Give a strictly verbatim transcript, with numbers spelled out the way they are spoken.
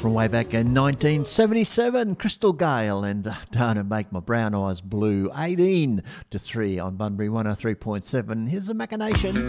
From way back in nineteen seventy-seven, Crystal Gale and uh, Don't It Make My Brown Eyes Blue. eighteen to three on Bunbury one oh three point seven. Here's the Machinations.